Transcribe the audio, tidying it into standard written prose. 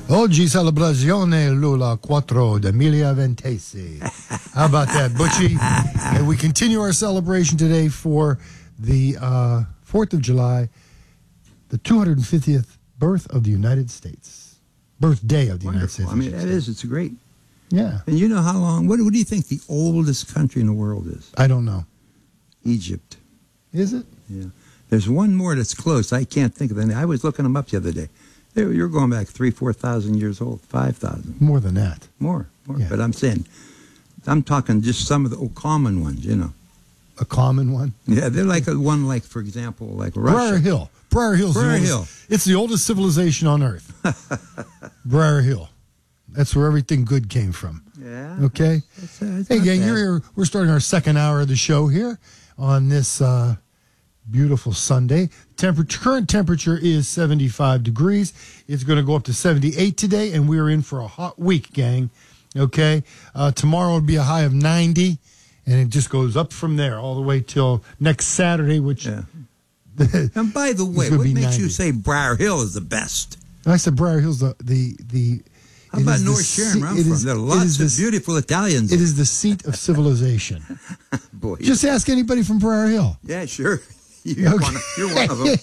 Oggi celebrazione Lula 4 2026. How about that, Butchie? And we continue our celebration today for the 4th of July, the 250th birth of the United States. Birthday of the United States. I mean, that is, it's great. Yeah. And you know how long, what do you think the oldest country in the world is? I don't know. Egypt. Is it? Yeah. There's one more that's close. I can't think of it. I was looking them up the other day. You're going back 3,000-4,000 years old, 5,000. More than that. More. Yeah. But I'm talking just some of the common ones, you know. A common one? Yeah, they're like one, like, for example, like Russia. Briar Hill. Briar Hill's Briar the Hill. oldest. It's the oldest civilization on Earth. Briar Hill. That's where everything good came from. Yeah. Okay? Hey, gang, you're here. We're starting our second hour of the show here on this beautiful Sunday. Current temperature is 75 degrees. It's going to go up to 78 today, and we're in for a hot week, gang. Okay? Tomorrow will be a high of 90, and it just goes up from there all the way till next Saturday, which... Yeah. And by the way, what makes you say Briar Hill is the best? I said Briar Hill's the How about North Sharon, where I'm from? There are lots of beautiful Italians. It is the seat of civilization. Boy, just ask anybody from Briar Hill. Yeah, sure. You're one of them.